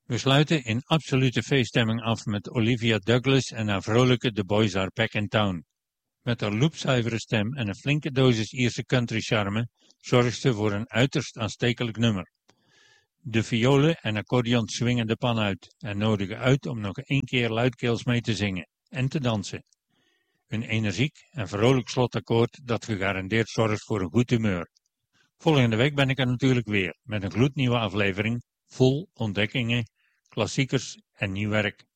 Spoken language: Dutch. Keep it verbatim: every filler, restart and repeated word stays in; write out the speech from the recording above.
We sluiten in absolute feeststemming af met Olivia Douglas en haar vrolijke The Boys Are Back in Town. Met haar loepzuivere stem en een flinke dosis Ierse country charme zorgt ze voor een uiterst aanstekelijk nummer. De violen en accordeon swingen de pan uit en nodigen uit om nog één keer luidkeels mee te zingen en te dansen. Een energiek en vrolijk slotakkoord dat gegarandeerd zorgt voor een goed humeur. Volgende week ben ik er natuurlijk weer met een gloednieuwe aflevering vol ontdekkingen, klassiekers en nieuw werk.